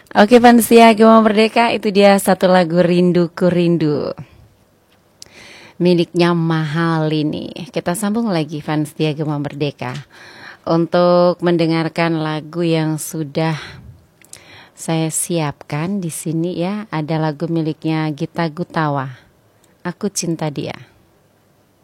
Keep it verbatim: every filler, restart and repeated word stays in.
Oke Vansia Gema Merdeka, itu dia satu lagu Rinduku Rindu miliknya Mahal ini. Kita sambung lagi Vansia Gema Merdeka untuk mendengarkan lagu yang sudah saya siapkan di sini ya. Ada lagu miliknya Gita Gutawa, Aku Cinta Dia.